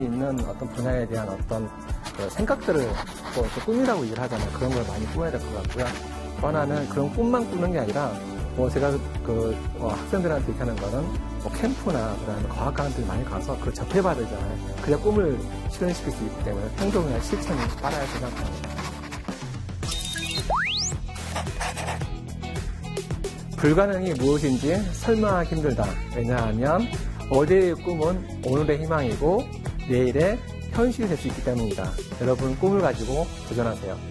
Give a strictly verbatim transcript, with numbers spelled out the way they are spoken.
있는 어떤 분야에 대한 어떤 그 생각들을 뭐 꿈이라고 얘기를 하잖아요. 그런 걸 많이 꾸며야 될 것 같고요. 또 하나는 그런 꿈만 꾸는 게 아니라 뭐 제가 그 어 학생들한테 이렇게 하는 거는 뭐 캠프나 그다음에 과학관들 많이 가서 그걸 접해봐야 되잖아요. 그래야 꿈을 실현시킬 수 있기 때문에 행동이나 실천이 따라야 생각합니다. 불가능이 무엇인지 설명하기 힘들다. 왜냐하면 어제의 꿈은 오늘의 희망이고 내일의 현실이 될 수 있기 때문입니다. 여러분 꿈을 가지고 도전하세요.